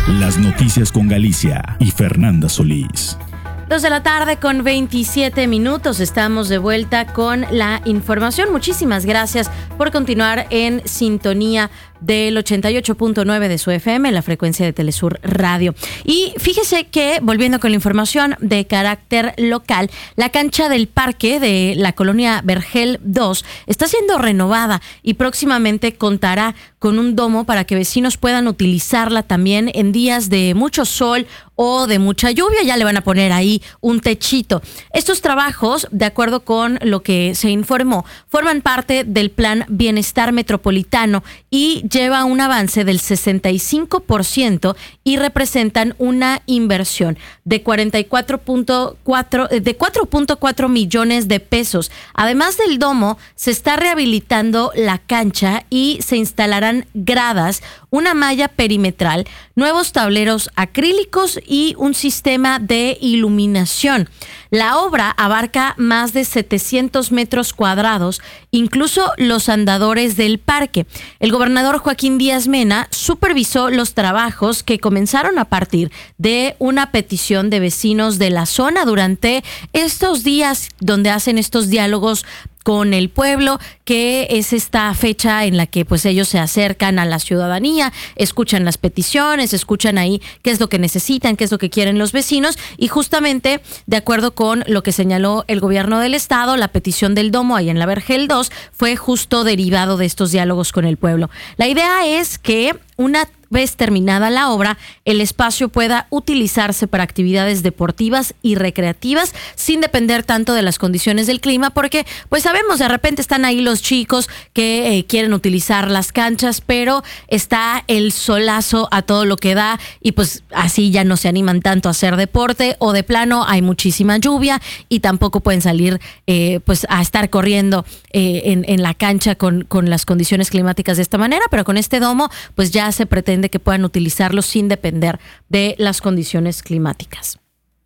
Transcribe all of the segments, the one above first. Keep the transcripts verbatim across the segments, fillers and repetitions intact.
Las noticias con Galicia y Fernanda Solís. Dos de la tarde con veintisiete minutos. Estamos de vuelta con la información. Muchísimas gracias por continuar en sintonía del ochenta y ocho punto nueve de su F M, la frecuencia de Telesur Radio. Y fíjese que, volviendo con la información de carácter local, la cancha del parque de la colonia Vergel dos está siendo renovada y próximamente contará con un domo para que vecinos puedan utilizarla también en días de mucho sol o de mucha lluvia. Ya le van a poner ahí un techito. Estos trabajos, de acuerdo con lo que se informó, forman parte del Plan Bienestar Metropolitano y lleva un avance del sesenta y cinco por ciento y representan una inversión de cuarenta y cuatro punto cuatro de cuatro punto cuatro millones de pesos. Además del domo, se está rehabilitando la cancha y se instalarán gradas, una malla perimetral, nuevos tableros acrílicos y un sistema de iluminación. La obra abarca más de setecientos metros cuadrados, incluso los andadores del parque. El gobernador Joaquín Díaz Mena supervisó los trabajos que comenzaron a partir de una petición de vecinos de la zona durante estos días donde hacen estos diálogos con el pueblo, que es esta fecha en la que pues ellos se acercan a la ciudadanía, escuchan las peticiones, escuchan ahí qué es lo que necesitan, qué es lo que quieren los vecinos, y justamente de acuerdo con lo que señaló el gobierno del estado, la petición del domo ahí en la Vergel dos fue justo derivado de estos diálogos con el pueblo. La idea es que una vez terminada la obra, el espacio pueda utilizarse para actividades deportivas y recreativas sin depender tanto de las condiciones del clima, porque pues sabemos, de repente están ahí los chicos que eh, quieren utilizar las canchas, pero está el solazo a todo lo que da y pues así ya no se animan tanto a hacer deporte, o de plano hay muchísima lluvia y tampoco pueden salir eh, pues a estar corriendo eh, en, en la cancha con, con las condiciones climáticas de esta manera, pero con este domo pues ya se pretende que puedan utilizarlo sin depender de las condiciones climáticas.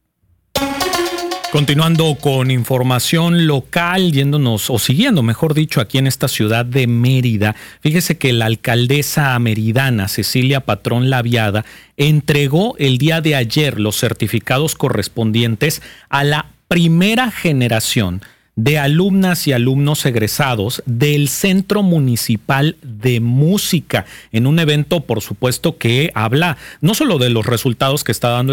Continuando con información local, yéndonos o siguiendo, mejor dicho, aquí en esta ciudad de Mérida, fíjese que la alcaldesa meridana Cecilia Patrón Laviada entregó el día de ayer los certificados correspondientes a la primera generación de alumnas y alumnos egresados del Centro Municipal de Música, en un evento, por supuesto, que habla no solo de los resultados que está dando